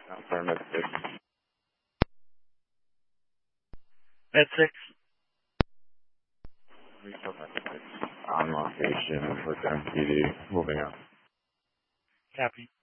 Affirmative 6. Med 6. Affirmative 6. On location with MPD. Moving out. Copy.